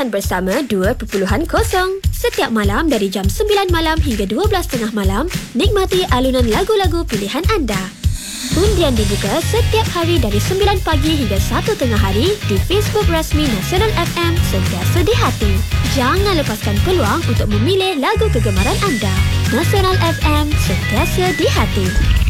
Pilihan Bersama 2.0. Setiap malam dari jam 9 malam hingga 12.30 malam, nikmati alunan lagu-lagu pilihan anda. Undian dibuka setiap hari dari 9 pagi hingga 1 tengah hari di Facebook rasmi Nasional FM, sentiasa di hati. Jangan lepaskan peluang untuk memilih lagu kegemaran anda. Nasional FM, sentiasa di hati.